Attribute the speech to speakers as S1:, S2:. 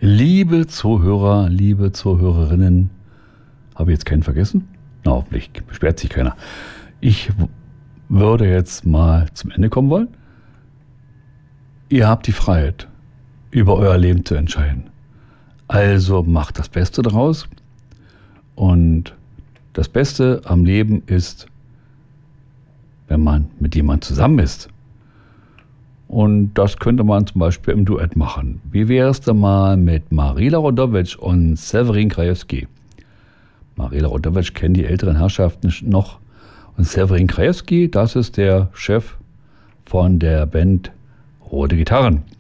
S1: Liebe Zuhörer, liebe Zuhörerinnen, habe ich jetzt keinen vergessen? Na, hoffentlich beschwert sich keiner. Ich würde jetzt mal zum Ende kommen wollen. Ihr habt die Freiheit, über euer Leben zu entscheiden. Also macht das Beste daraus. Und das Beste am Leben ist, wenn man mit jemandem zusammen ist. Und das könnte man zum Beispiel im Duett machen. Wie wäre es denn mal mit Marila Rodovic und Severin Krajewski? Marila Rodovic kennen die älteren Herrschaften noch. Und Severin Krajewski, das ist der Chef von der Band Rote Gitarren.